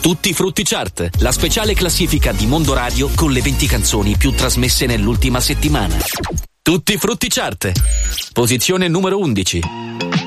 Tutti Frutti Chart, la speciale classifica di Mondo Radio con le 20 canzoni più trasmesse nell'ultima settimana. Tutti Frutti Chart, posizione numero 11.